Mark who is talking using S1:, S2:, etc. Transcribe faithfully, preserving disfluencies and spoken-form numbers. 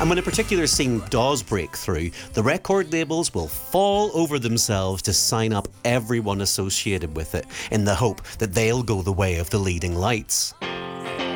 S1: And when a particular scene does break through, the record labels will fall over themselves to sign up everyone associated with it, in the hope that they'll go the way of the leading lights.